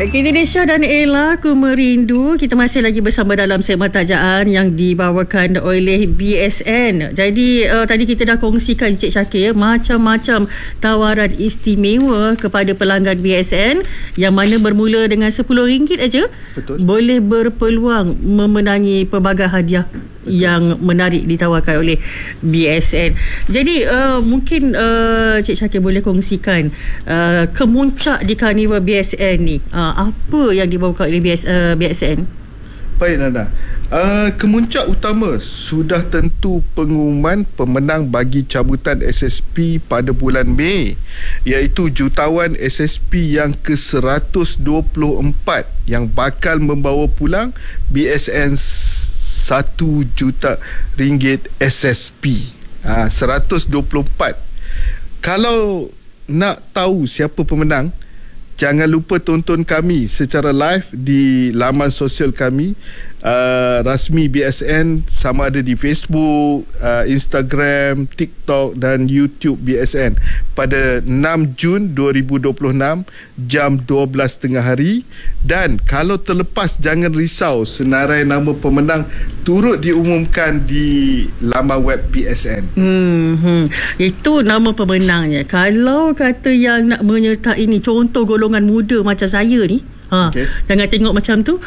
Kini Nisha dan Ella, Ku Merindu. Kita masih lagi bersama dalam segmen tajaan yang dibawakan oleh BSN. Jadi tadi kita dah kongsikan Cik Syakir macam-macam tawaran istimewa kepada pelanggan BSN yang mana bermula dengan RM10 aja. Betul. Boleh berpeluang memenangi pelbagai hadiah yang menarik ditawarkan oleh BSN. Jadi mungkin Cik Syakir boleh kongsikan kemuncak di Karnival BSN ni, apa yang dibawakan oleh BSN? Baik Nana, kemuncak utama sudah tentu pengumuman pemenang bagi cabutan SSP pada bulan Mei, iaitu jutawan SSP yang ke-124 yang bakal membawa pulang BSN RM1 juta SSP. 124. Kalau nak tahu siapa pemenang, jangan lupa tonton kami secara live di laman sosial kami rasmi BSN, sama ada di Facebook, Instagram, TikTok dan YouTube BSN pada 6 Jun 2026 jam 12 tengah hari. Dan kalau terlepas, jangan risau, senarai nama pemenang turut diumumkan di laman web BSN. Itu nama pemenangnya. Kalau kata yang nak menyertai ni, contoh golongan muda macam saya ni, jangan tengok macam tu.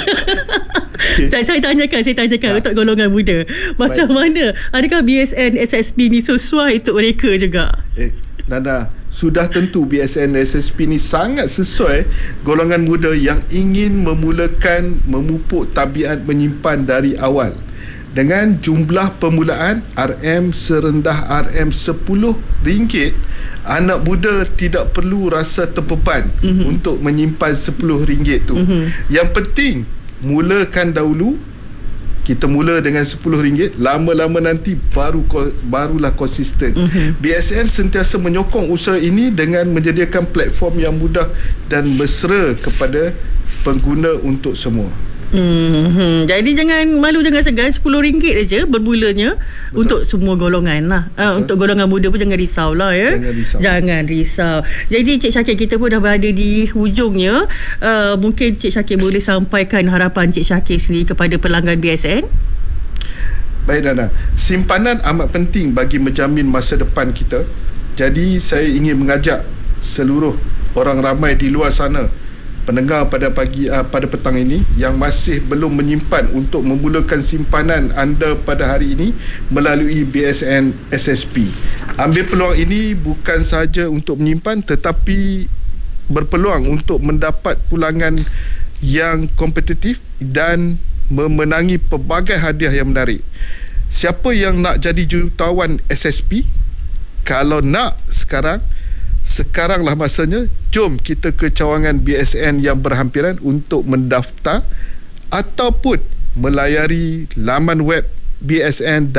Saya tanyakan untuk golongan muda, macam mana? Adakah BSN SSP ni sesuai untuk mereka juga? Nada, sudah tentu BSN SSP ni sangat sesuai golongan muda yang ingin memupuk tabiat menyimpan dari awal. Dengan jumlah permulaan RM serendah RM10, anak muda tidak perlu rasa terbeban untuk menyimpan RM10 tu. Yang penting, mulakan dahulu. Kita mula dengan RM10, lama-lama nanti barulah konsisten. BSN sentiasa menyokong usaha ini dengan menyediakan platform yang mudah dan mesra kepada pengguna untuk semua. Jadi jangan malu, jangan segan. RM10 aja bermulanya. Betul. Untuk semua golongan lah. Untuk golongan muda pun jangan risau lah ya. Jangan risau. Jadi Cik Syakir, kita pun dah berada di hujungnya. Mungkin Cik Syakir boleh sampaikan harapan Cik Syakir sendiri kepada pelanggan BSN. Baik Nana, simpanan amat penting bagi menjamin masa depan kita. Jadi saya ingin mengajak seluruh orang ramai di luar sana, pendengar pada petang ini yang masih belum menyimpan, untuk memulakan simpanan anda pada hari ini melalui BSN SSP. Ambil peluang ini bukan sahaja untuk menyimpan, tetapi berpeluang untuk mendapat pulangan yang kompetitif dan memenangi pelbagai hadiah yang menarik. Siapa yang nak jadi jutawan SSP? Kalau nak sekaranglah masanya. Jom kita ke cawangan BSN yang berhampiran untuk mendaftar ataupun melayari laman web BSN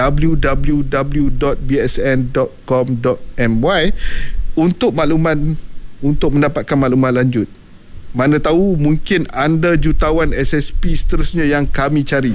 www.bsn.com.my untuk mendapatkan maklumat lanjut. Mana tahu mungkin anda jutawan SSP seterusnya yang kami cari.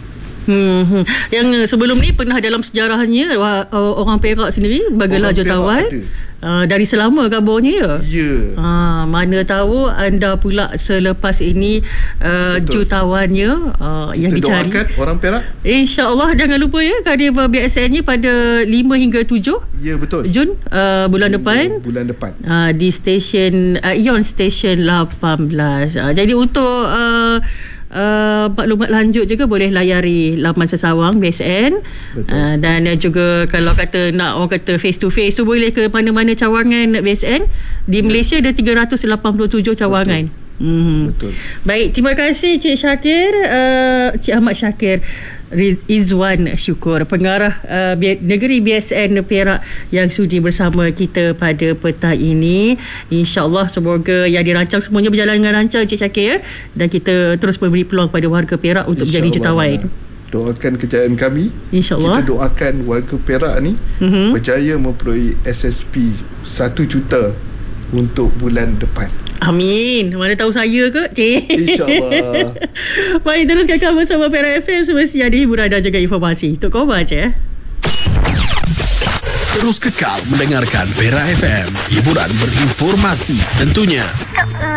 Yang sebelum ni pernah dalam sejarahnya orang Perak sendiri bagalah jutawan. Dari selama kabarnya ya. Mana tahu anda pula selepas ini jutawannya yang dicari. Kita doakan orang Perak. InsyaAllah. Jangan lupa ya, Karnival BSN ni pada 5 hingga 7 ya, betul, Jun bulan depan di stesen Ion Station 18. Jadi untuk maklumat lanjut juga boleh layari laman sesawang BSN. Dan juga kalau kata nak orang kata face to face tu, boleh ke mana-mana cawangan BSN di Malaysia. Ada 387 cawangan. Betul. Baik, terima kasih Cik Syakir, Cik Ahmad Syakir Izwan Syukur, pengarah negeri BSN Perak yang sudi bersama kita pada petang ini. InsyaAllah semoga yang dirancang semuanya berjalan dengan lancar Cik Syakir, dan kita terus memberi peluang pada warga Perak untuk menjadi jutawan. Doakan kejayaan kami. InsyaAllah. Kita doakan warga Perak ni berjaya memperoleh SSP 1 juta untuk bulan depan. Amin. Mana tahu saya ke? InsyaAllah. Baik, teruskan kamu bersama Perak FM. Semestinya ada hiburan dan juga informasi. Untuk kau baca. Terus kekal mendengarkan Perak FM. Hiburan berinformasi tentunya.